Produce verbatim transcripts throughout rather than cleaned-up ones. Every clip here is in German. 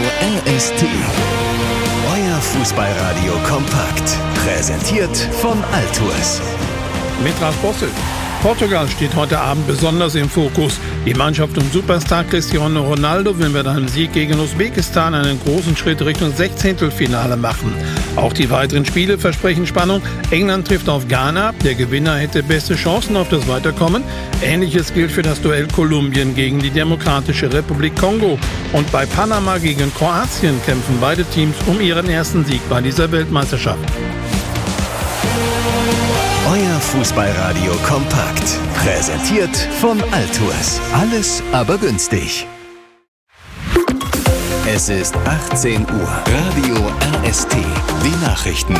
R S T. Euer Fußballradio kompakt. Präsentiert von Altours. Mit Ralf Bossel. Portugal steht heute Abend besonders im Fokus. Die Mannschaft um Superstar Cristiano Ronaldo will mit einem Sieg gegen Usbekistan einen großen Schritt Richtung Sechzehntelfinale machen. Auch die weiteren Spiele versprechen Spannung. England trifft auf Ghana. Der Gewinner hätte beste Chancen auf das Weiterkommen. Ähnliches gilt für das Duell Kolumbien gegen die Demokratische Republik Kongo. Und bei Panama gegen Kroatien kämpfen beide Teams um ihren ersten Sieg bei dieser Weltmeisterschaft. Euer Fußballradio kompakt. Präsentiert von Altours. Alles aber günstig. Es ist achtzehn Uhr. Radio R S T. Die Nachrichten.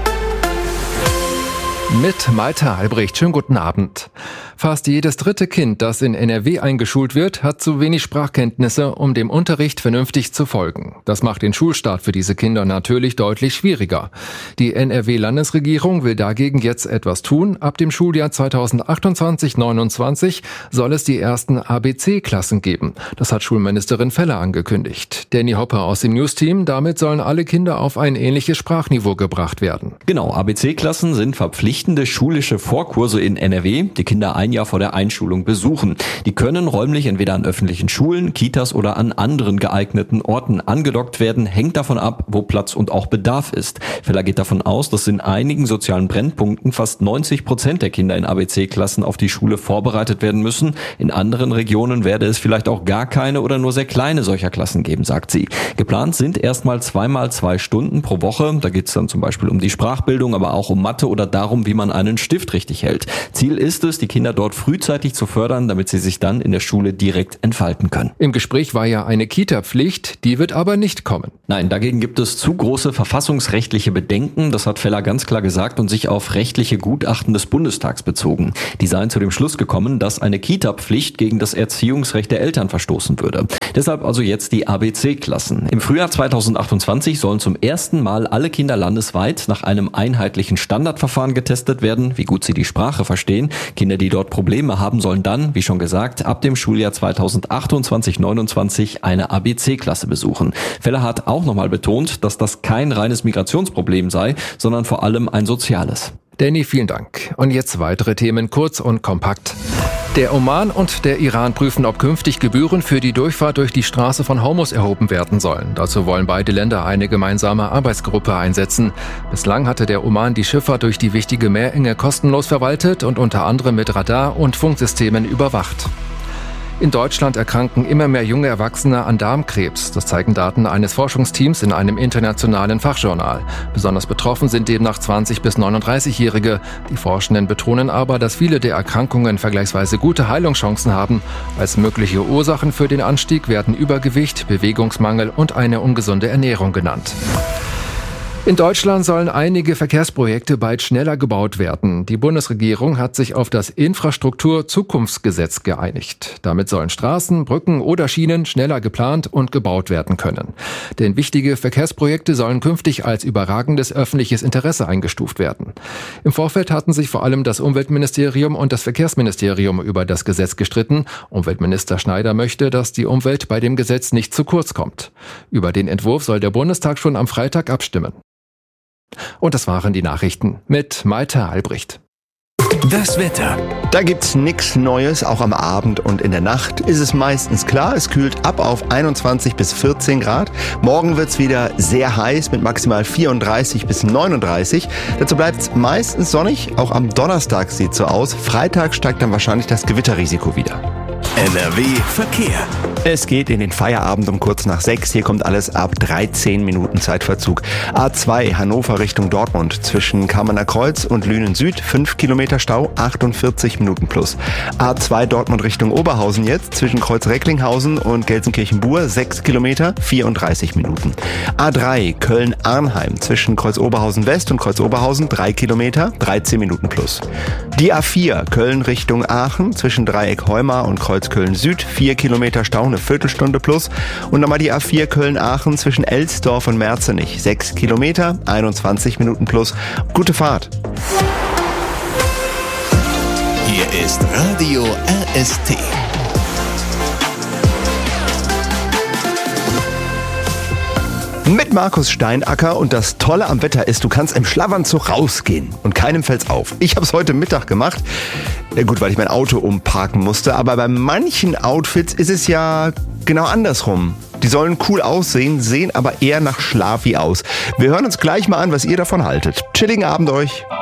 Mit Malte Albrecht. Schönen guten Abend. Fast jedes dritte Kind, das in N R W eingeschult wird, hat zu wenig Sprachkenntnisse, um dem Unterricht vernünftig zu folgen. Das macht den Schulstart für diese Kinder natürlich deutlich schwieriger. Die N R W-Landesregierung will dagegen jetzt etwas tun. Ab dem Schuljahr zweitausendachtundzwanzig neunundzwanzig soll es die ersten A B C-Klassen geben. Das hat Schulministerin Feller angekündigt. Danny Hopper aus dem News-Team. Damit sollen alle Kinder auf ein ähnliches Sprachniveau gebracht werden. Genau, A B C-Klassen sind verpflichtende schulische Vorkurse in N R W, die Kinder ein Jahr vor der Einschulung besuchen. Die können räumlich entweder an öffentlichen Schulen, Kitas oder an anderen geeigneten Orten angedockt werden, hängt davon ab, wo Platz und auch Bedarf ist. Feller geht davon aus, dass in einigen sozialen Brennpunkten fast neunzig Prozent der Kinder in A B C-Klassen auf die Schule vorbereitet werden müssen. In anderen Regionen werde es vielleicht auch gar keine oder nur sehr kleine solcher Klassen geben, sagt sie. Geplant sind erstmal zweimal zwei Stunden pro Woche. Da geht es dann zum Beispiel um die Sprachbildung, aber auch um Mathe oder darum, wie man einen Stift richtig hält. Ziel ist es, die Kinder dort frühzeitig zu fördern, damit sie sich dann in der Schule direkt entfalten können. Im Gespräch war ja eine Kita-Pflicht, die wird aber nicht kommen. Nein, dagegen gibt es zu große verfassungsrechtliche Bedenken. Das hat Feller ganz klar gesagt und sich auf rechtliche Gutachten des Bundestags bezogen. Die seien zu dem Schluss gekommen, dass eine Kita-Pflicht gegen das Erziehungsrecht der Eltern verstoßen würde. Deshalb also jetzt die A B C-Klassen. Im Frühjahr zweitausendachtundzwanzig sollen zum ersten Mal alle Kinder landesweit nach einem einheitlichen Standardverfahren getestet werden, wie gut sie die Sprache verstehen. Kinder, die dort Probleme haben, sollen dann, wie schon gesagt, ab dem Schuljahr zweitausendachtundzwanzig neunundzwanzig eine A B C-Klasse besuchen. Feller hat auch nochmal betont, dass das kein reines Migrationsproblem sei, sondern vor allem ein soziales. Danny, vielen Dank. Und jetzt weitere Themen kurz und kompakt. Der Oman und der Iran prüfen, ob künftig Gebühren für die Durchfahrt durch die Straße von Hormuz erhoben werden sollen. Dazu wollen beide Länder eine gemeinsame Arbeitsgruppe einsetzen. Bislang hatte der Oman die Schifffahrt durch die wichtige Meerenge kostenlos verwaltet und unter anderem mit Radar- und Funksystemen überwacht. In Deutschland erkranken immer mehr junge Erwachsene an Darmkrebs. Das zeigen Daten eines Forschungsteams in einem internationalen Fachjournal. Besonders betroffen sind demnach zwanzig- bis neununddreißigjährige. Die Forschenden betonen aber, dass viele der Erkrankungen vergleichsweise gute Heilungschancen haben. Als mögliche Ursachen für den Anstieg werden Übergewicht, Bewegungsmangel und eine ungesunde Ernährung genannt. In Deutschland sollen einige Verkehrsprojekte bald schneller gebaut werden. Die Bundesregierung hat sich auf das Infrastruktur-Zukunftsgesetz geeinigt. Damit sollen Straßen, Brücken oder Schienen schneller geplant und gebaut werden können. Denn wichtige Verkehrsprojekte sollen künftig als überragendes öffentliches Interesse eingestuft werden. Im Vorfeld hatten sich vor allem das Umweltministerium und das Verkehrsministerium über das Gesetz gestritten. Umweltminister Schneider möchte, dass die Umwelt bei dem Gesetz nicht zu kurz kommt. Über den Entwurf soll der Bundestag schon am Freitag abstimmen. Und das waren die Nachrichten mit Malte Albrecht. Das Wetter. Da gibt's nix Neues, auch am Abend und in der Nacht ist es meistens klar. Es kühlt ab auf einundzwanzig bis vierzehn Grad. Morgen wird's wieder sehr heiß mit maximal vierunddreißig bis neununddreißig. Dazu bleibt's meistens sonnig. Auch am Donnerstag sieht's so aus. Freitag steigt dann wahrscheinlich das Gewitterrisiko wieder. N R W Verkehr. Es geht in den Feierabend um kurz nach sechs. Hier kommt alles ab dreizehn Minuten Zeitverzug. A zwei Hannover Richtung Dortmund zwischen Kammerner Kreuz und Lünen Süd fünf Kilometer Stau, achtundvierzig Minuten plus. A zwei Dortmund Richtung Oberhausen jetzt zwischen Kreuz Recklinghausen und Gelsenkirchen-Bur sechs Kilometer, vierunddreißig Minuten. A drei Köln-Arnheim zwischen Kreuz Oberhausen West und Kreuz Oberhausen drei Kilometer, dreizehn Minuten plus. Die A vier Köln Richtung Aachen zwischen Dreieck Heumar und Kreuz Köln Süd vier Kilometer Stau, eine Viertelstunde plus. Und nochmal die A vier Köln-Aachen zwischen Elsdorf und Merzenich. sechs Kilometer, einundzwanzig Minuten plus. Gute Fahrt. Hier ist Radio R S T. Mit Markus Steinacker, und das Tolle am Wetter ist, du kannst im Schlafanzug rausgehen und keinem fällt's auf. Ich habe es heute Mittag gemacht, ja gut, weil ich mein Auto umparken musste, aber bei manchen Outfits ist es ja genau andersrum. Die sollen cool aussehen, sehen aber eher nach Schlafi aus. Wir hören uns gleich mal an, was ihr davon haltet. Chilligen Abend euch.